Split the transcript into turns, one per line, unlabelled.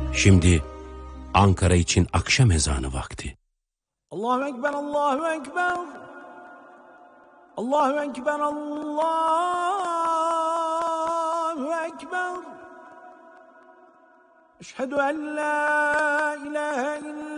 Şimdi Ankara için akşam ezanı vakti.
Allahu Ekber, Allahu Ekber. Allahu Ekber, Allahu Ekber. Eşhedü en la ilahe illa